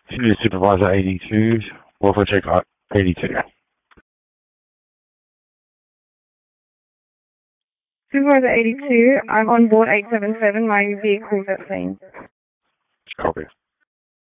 Senior Supervisor 82, Welfare Check 82. Supervisor 82, I'm on board 877, my vehicle's at scene. Copy.